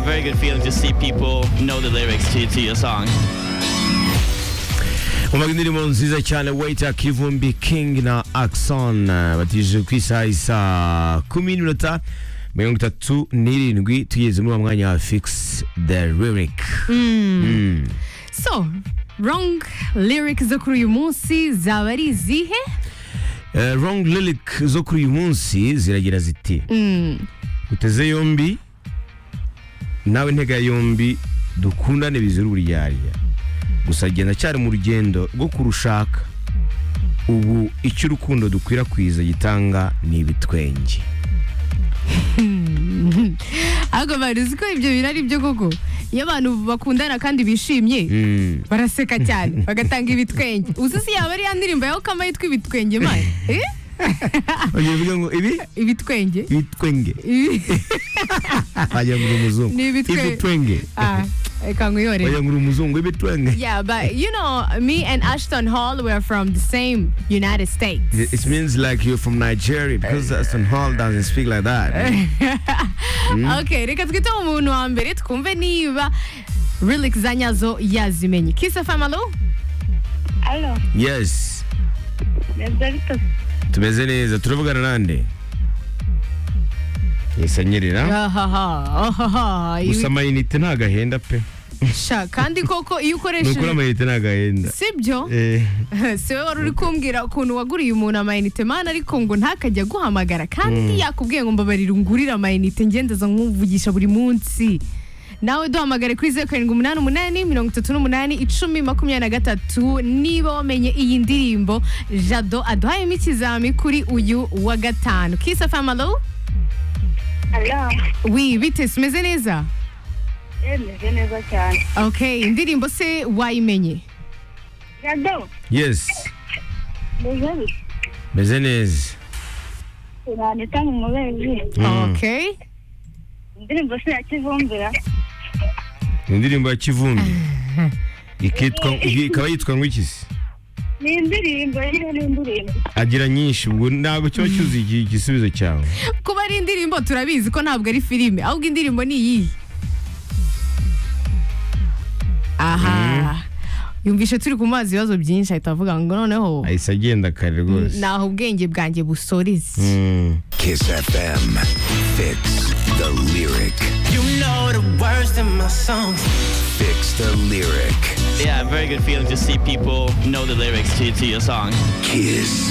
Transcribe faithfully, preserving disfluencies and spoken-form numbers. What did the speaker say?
very good feeling to see people know the lyrics to, to your song. Umva indirimbo nziza cyane Waiter Kivumbi King na Axon batije ku isaha isa kumi n'iminota mirongo itatu n'irindwi tugeze muri mwanya wa Fix the Lyric. Mm. Mm. So, wrong lyric zo kuri uyu munsi zaba ari izihe? Uh, wrong lyric zo kuri uyu munsi ziragira ziti Mm. uteze yombi nawe ntega yombi dukundane bizira uburyarya gusa genda cyari mu rugendo rwo kurushaka ubu icyo urukundo dukwirakwiza gitanga ni ibitwenge. Ahubwo baruzi ko ibyo bintu ari byo koko iyo abantu bakundana kandi bishimye Mm. baraseka cyane bagatanga ibitwenge uzi si yaba ari ya ndirimbo yaho kama yitwa ibitwenge man eh? Oye bivuga ngo ibi ibitwenge ibitwenge Ibi- bajya ngo umuzungu Ni ibitwe- ibitwenge ah reka nkwihorere. bajya ngo umuzungu ibitwenge. Yeah, but you know, me and Ashton Hall were from the same United States. It means like you're from Nigeria because Aston Hall doesn't speak like that. Okay, reka twite umuntu wa mbere twumve niba lyrics za nyazo yazimenye. Kiss F M, hello? Alo, Yes, neza bito. tumeze neza turavugana nande yesanyerera Ahaha, ahaha. gusa amayinite ntagahenda pe Sha, kandi koko iyo nukuri ukoresheje amayinite ntagahenda sibyo eh si wowe wari uri kumbwira ukuntu waguriye umuntu amayinite mana ariko ngo ntakajya guhamagara kandi yakubwiye ngo mbabarira ungurire amayinite ngendeza nkuvugisha buri munsi nawe duhamagare kuri zeru karindwi umunani umunani mirongo itatu n'umunani icumi makumyabiri na gatatu niba wamenye iyi ndirimbo Jado aduhayemo ikizami kuri uyu wa gatanu. Kiss F M, hello? Alo, Oui, bite umeze neza? meze neza cyane. Okay, indirimbo se wayimenye? Jado, yes meze bito. meze neza Uranita mu mubezi. Mm. Okay. Indirimbo se yakivumbira. indirimbo ya Kivumbi ikitwa ikaba yitwa ngo iki se Ni indirimbo yine ni indirimbo. agira nyinshi ubwo ntabwo kiba cyuzuye iki- igisubizo cyawe. Kuba ari indirimbo turabizi ko ntabwo ari filime ahubwo indirimbo ni iyi. Aha. Yumvishe turi ku mazi ibibazo byinshi ahita avuga ngo noneho ahise agenda kare rwose. naho ubwenge bwanjye busoreze. Mm. Kiss F M. Fix the lyric. You know the words in my songs. Fix the lyric. Yeah, very good feeling to see people know the lyrics to, to your song. Kiss.